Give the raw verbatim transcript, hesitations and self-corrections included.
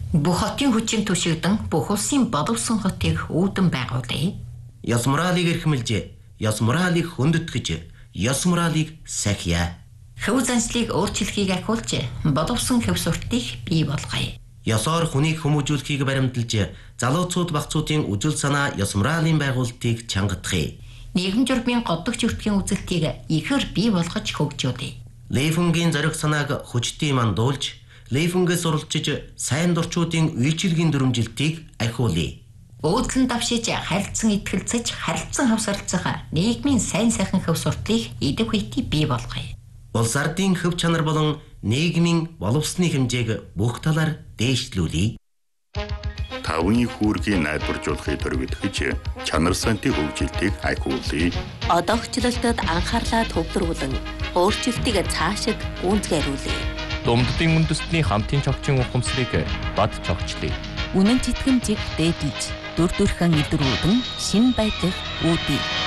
Бүх хотын хүчин түшигдэн бүх улсын боловсон хотыг үүдэн байгуулъя. Ёс моралыг эрхэмлж, ёс моралыг хөндөтгэж, ёс моралыг сахиа. Хөв заншлыг өөрчлөхийг ахиулж, боловсон хөв суртыг бий болгоё. Ёсоор хүнийг хүмүүжүүлэхийг баримталж, залууцууд багцуудын үжил санаа ёс моралын байгуулалтыг чангадахыг. Нийгэм журмын годогч өртгийн үзэлтийг ихээр бий болгож хөгжүүлье. Лейфунгийн зориг санааг хүчтэй мандуулж, Лейфунгээс уралчиж сайн дурчуудын үйлчилгийн дүрмжилтийг ахиулъя. Өөдлөн давшиж харилцан итгэлцэж харилцан хавсарлцах нийгмийн сайн сайхан хөв сурталыг идэв хүйти бий болгоё. Улс ардын хөв чанар болон нийгмийн боловсны хэмжээг бүх талаар дээшлүүлье. Тавын хүүргийн найдваржуулахыг төрөвдөж чанар сантын хөгжилтийг ахиулъя. Одоогчлолтод анхаарлаа төвлөрүүлэн өөрчлөлтийг цаашид гүйцэтгүүлье. Думддын үндэстний хамтын чогчийн ухамсарыг бад чогчлъя. Үнэн читгэмжийг дээдэж, дүр төрхөн илрүүлэн шин байдлыг үүдье.